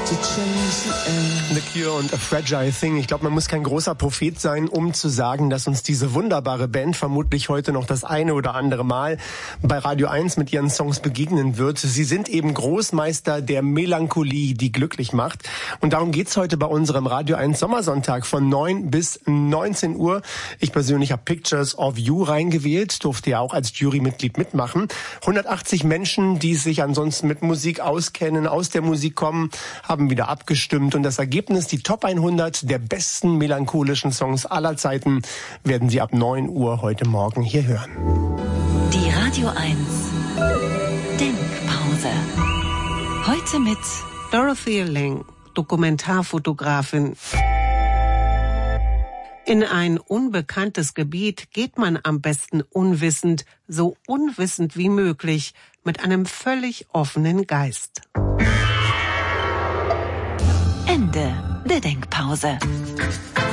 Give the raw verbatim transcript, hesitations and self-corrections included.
The Cure und A Fragile Thing. Ich glaube, man muss kein großer Prophet sein, um zu sagen, dass uns diese wunderbare Band vermutlich heute noch das eine oder andere Mal bei Radio eins mit ihren Songs begegnen wird. Sie sind eben Großmeister der Melancholie, die glücklich macht. Und darum geht's heute bei unserem Radio eins Sommersonntag von neun bis neunzehn Uhr. Ich persönlich habe Pictures of You reingewählt, durfte ja auch als Jurymitglied mitmachen. hundertachtzig Menschen, die sich ansonsten mit Musik auskennen, aus der Musik kommen, haben wieder abgestimmt und das Ergebnis, die Top hundert der besten melancholischen Songs aller Zeiten, werden Sie ab neun Uhr heute Morgen hier hören. Die Radio eins Denkpause. Heute mit Dorothy Lang, Dokumentarfotografin. In ein unbekanntes Gebiet geht man am besten unwissend, so unwissend wie möglich, mit einem völlig offenen Geist. Ende der Denkpause.